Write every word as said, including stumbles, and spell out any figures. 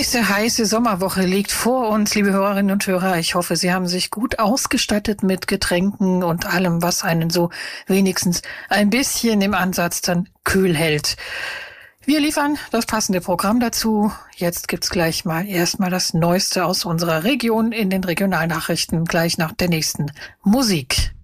nächste heiße Sommerwoche liegt vor uns, liebe Hörerinnen und Hörer. Ich hoffe, Sie haben sich gut ausgestattet mit Getränken und allem, was einen so wenigstens ein bisschen im Ansatz dann kühl hält. Wir liefern das passende Programm dazu. Jetzt gibt's gleich mal erstmal das Neueste aus unserer Region in den Regionalnachrichten, gleich nach der nächsten Musik.